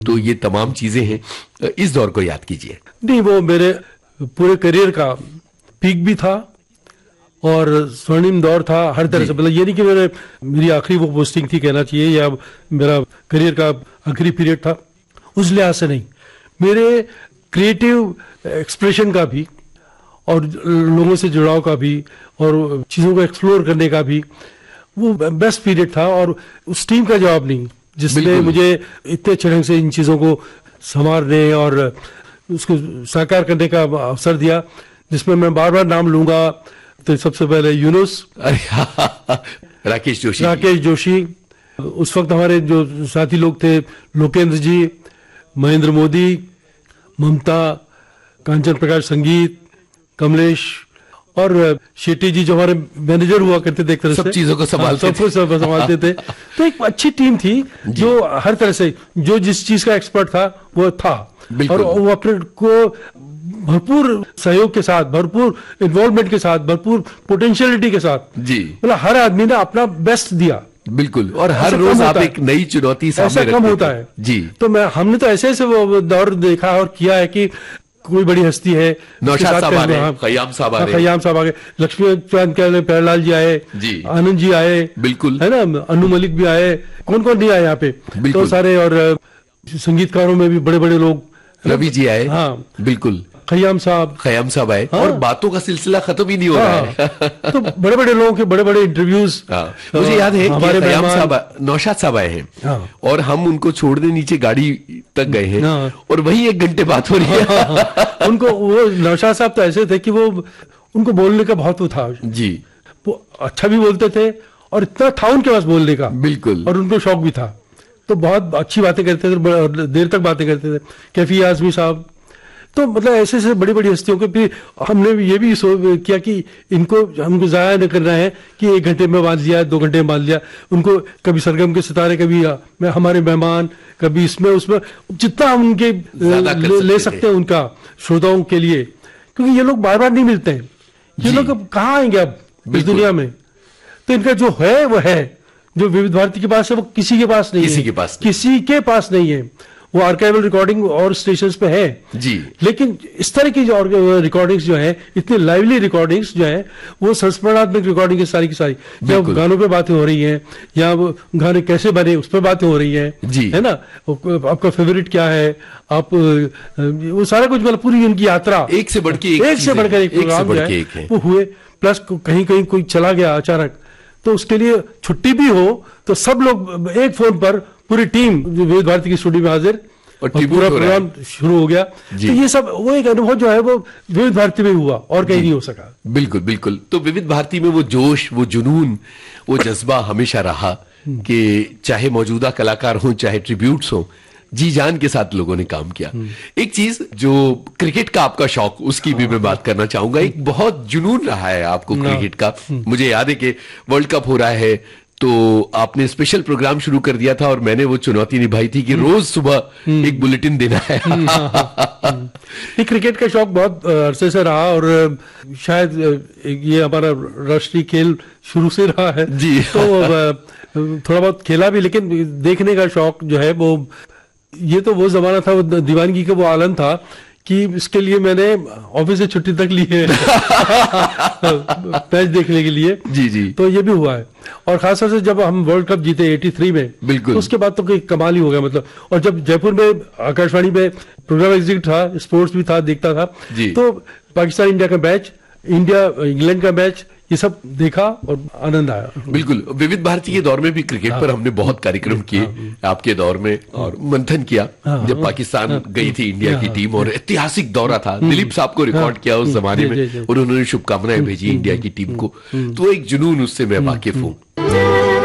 तो ये तमाम चीजें हैं। इस दौर को याद कीजिए। नहीं, वो मेरे पूरे करियर का पीक भी था और स्वर्णिम दौर था हर तरह से। मतलब ये नहीं कि मेरी आखिरी वो पोस्टिंग थी कहना चाहिए, या मेरा करियर का आखिरी पीरियड था, उस लिहाज से नहीं। मेरे क्रिएटिव एक्सप्रेशन का भी और लोगों से जुड़ाव का भी और चीज़ों को एक्सप्लोर करने का भी वो बेस्ट पीरियड था। और उस टीम का जवाब नहीं जिसने मुझे इतने अच्छे ढंग से इन चीज़ों को संवारने और उसको साकार करने का अवसर दिया, जिसमें मैं बार बार नाम लूंगा। तो सबसे पहले यूनुस, राकेश जोशी, उस वक्त हमारे जो साथी लोग थे, लोकेंद्र जी, महेंद्र मोदी, ममता, कांचन प्रकाश संगीत, कमलेश और शेट्टी जी जो हमारे मैनेजर हुआ करते थे, एक तरह से सब चीजों को संभालते थे। तो एक अच्छी टीम थी जो हर तरह से जो जिस चीज का एक्सपर्ट था वो था, और वो अपने को भरपूर सहयोग के साथ, भरपूर इन्वॉल्वमेंट के साथ, भरपूर पोटेंशियलिटी के साथ जी, मतलब हर आदमी ने अपना बेस्ट दिया। बिल्कुल, और हर रोज आप एक नई चुनौती सामने रखते थे। ऐसा कम होता है जी। तो हमने तो ऐसे ऐसे वो दौर देखा और किया है कि कोई बड़ी हस्ती है, नौशाद साहब आ गए, खयाम साहब आ गए, लक्ष्मीकांत प्यारेलाल जी आए, आनंद जी आए, बिल्कुल है ना, अनु मलिक भी आए, कौन कौन नहीं आए यहाँ पे, तो सारे। और संगीतकारों में भी बड़े बड़े लोग, रवि जी आए, हाँ बिल्कुल, खयाम साहब आए, और बातों का सिलसिला खत्म ही नहीं हो रहा है। तो बड़े बड़े लोगों के बड़े बड़े इंटरव्यूज। मुझे याद है कि खयाम साहब, नौशाद साहब आए हैं और हम उनको छोड़ने नीचे गाड़ी तक गए हैं और वही 1 घंटे बात हो रही है। उनको वो नौशाद साहब तो ऐसे थे कि वो उनको बोलने का बहुत वो था जी, वो अच्छा भी बोलते थे और इतना था उनके पास बोलने का, बिल्कुल, और उनको शौक भी था, तो बहुत अच्छी बातें करते थे, देर तक बातें करते थे। कैफी आजमी साहब, तो मतलब ऐसे ऐसे बड़ी बड़ी हस्तियों के भी हमने ये भी किया कि हमको जाया न करना है कि 1 घंटे में बांध लिया, 2 घंटे में बांध लिया। उनको कभी सरगम के सितारे, कभी हमारे मेहमान, कभी इसमें उसमें, जितना हम उनके ले सकते हैं उनका श्रोताओं के लिए, क्योंकि ये लोग बार बार नहीं मिलते हैं। ये लोग अब कहाँ आएंगे अब इस दुनिया में। तो इनका जो है वो है, जो विविध भारती के पास है वो किसी के पास नहीं है, किसी के पास नहीं है। वो आर्काइवल रिकॉर्डिंग और स्टेशंस पे है जी, लेकिन इस तरह की जो रिकॉर्डिंग्स जो है, इतनी लाइवली रिकॉर्डिंग्स जो है, वो संस्मरणात्मक रिकॉर्डिंग की सारी जब गानों पे बातें हो रही हैं या वो गाने कैसे बने उस पर बातें हो रही हैं जी, है ना, आपका फेवरेट क्या है, आप वो सारा कुछ, मतलब पूरी उनकी यात्रा एक से बढ़कर एक प्रोग्राम जो है वो हुए। प्लस कहीं कहीं कोई चला गया अचानक, तो उसके लिए छुट्टी भी हो तो सब लोग एक फोन पर, पूरी टीम विविध भारती की स्टूडियो में हाजिर और पूरा प्रोग्राम शुरू हो गया। तो ये सब वो एक अनुभव जो है वो विविध भारती में हुआ और कहीं नहीं हो सका। बिल्कुल बिल्कुल। तो विविध भारती में वो जोश, वो जुनून, वो जज्बा हमेशा रहा कि चाहे मौजूदा कलाकार हों, चाहे ट्रिब्यूट्स हों, जी जान के साथ लोगों ने काम किया। एक चीज जो क्रिकेट का आपका शौक, उसकी भी मैं बात करना चाहूंगा। एक बहुत जुनून रहा है आपको क्रिकेट का। मुझे याद है कि वर्ल्ड कप हो रहा है तो आपने स्पेशल प्रोग्राम शुरू कर दिया था और मैंने वो चुनौती निभाई थी कि रोज सुबह एक बुलेटिन देना है। क्रिकेट का शौक बहुत अरसे से रहा और शायद ये हमारा राष्ट्रीय खेल शुरू से रहा है जी। तो थोड़ा बहुत खेला भी, लेकिन देखने का शौक जो है वो, ये तो वो जमाना था, वो दीवानगी का वो आलम था कि इसके लिए मैंने ऑफिस से छुट्टी तक ली है मैच देखने के लिए। जी जी। तो ये भी हुआ है, और खासतौर से जब हम वर्ल्ड कप जीते 83 में, बिल्कुल, तो उसके बाद तो कोई कमाल ही हो गया मतलब। और जब जयपुर में आकाशवाणी में प्रोग्राम एग्जीक्यूटिव था, स्पोर्ट्स भी था, देखता था, तो पाकिस्तान इंडिया का मैच, इंडिया इंग्लैंड का मैच, ये सब देखा और आनंद आया। बिल्कुल। विविध भारती के दौर में भी क्रिकेट पर हमने बहुत कार्यक्रम किए आपके दौर में, और मंथन किया जब पाकिस्तान गई थी इंडिया की टीम, और ऐतिहासिक दौरा था। दिलीप साहब को रिकॉर्ड किया उस जमाने में और उन्होंने शुभकामनाएं भेजी इंडिया की टीम को। तो एक जुनून उससे मैं वाकिफ हूँ।